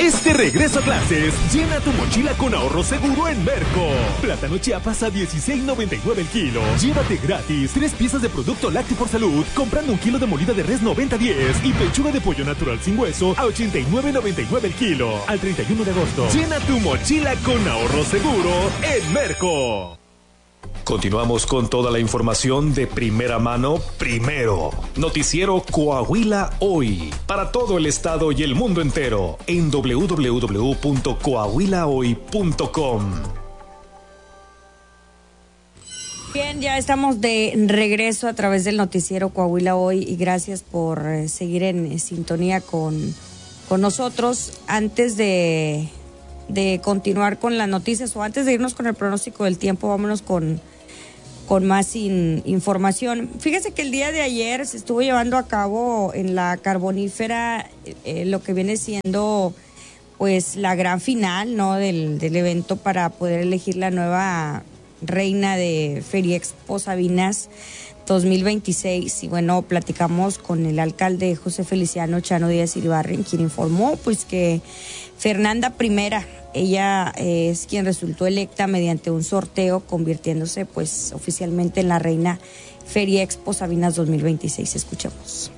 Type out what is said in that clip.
Este regreso a clases, llena tu mochila con ahorro seguro en Merco. Plátano Chiapas a $16.99 el kilo. Llévate gratis 3 piezas de producto lácteo por salud, comprando 1 kilo de molida de res 90-10 y pechuga de pollo natural sin hueso a $89.99 el kilo. Al 31 de agosto, llena tu mochila con ahorro seguro en Merco. Continuamos con toda la información de primera mano, primero. Noticiero Coahuila Hoy, para todo el estado y el mundo entero, en www.coahuilahoy.com. Bien, ya estamos de regreso a través del noticiero Coahuila Hoy y gracias por seguir en sintonía con nosotros. Antes de continuar con las noticias o antes de irnos con el pronóstico del tiempo, vámonos con más información. Fíjese que el día de ayer se estuvo llevando a cabo en la Carbonífera lo que viene siendo pues la gran final, ¿no? del evento para poder elegir la nueva reina de Feria Expo Sabinas 2026. Y bueno, platicamos con el alcalde José Feliciano Chano Díaz Iribarren, quien informó pues que Fernanda I, ella es quien resultó electa mediante un sorteo, convirtiéndose pues oficialmente en la reina Feria Expo Sabinas 2026. Escuchemos.